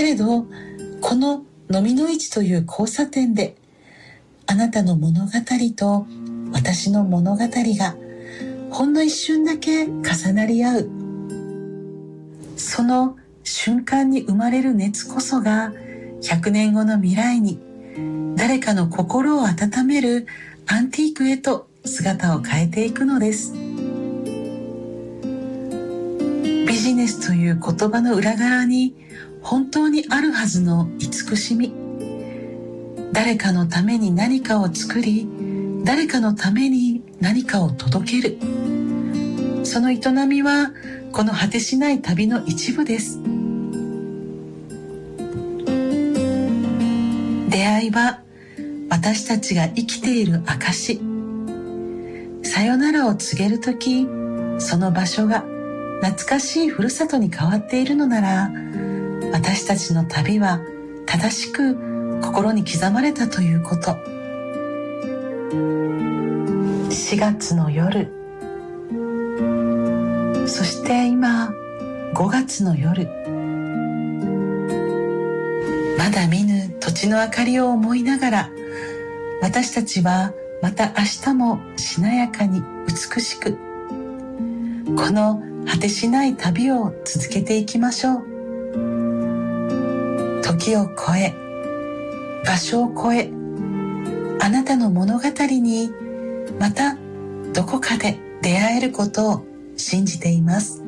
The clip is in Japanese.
れど、こののみの市という交差点で、あなたの物語と私の物語がほんの一瞬だけ重なり合う。その瞬間に生まれる熱こそが、100年後の未来に誰かの心を温めるアンティークへと姿を変えていくのです。ビジネスという言葉の裏側に本当にあるはずの慈しみ、誰かのために何かを作り、誰かのために何かを届ける、その営みはこの果てしない旅の一部です。出会いは私たちが生きている証。さよならを告げるとき、その場所が懐かしいふるさとに変わっているのなら、私たちの旅は正しく心に刻まれたということ。4月の夜、そして今5月の夜、まだ見ぬ土地の明かりを思いながら、私たちはまた明日もしなやかに美しく、この果てしない旅を続けていきましょう。時を超え、場所を超え、あなたの物語にまたどこかで出会えることを信じています。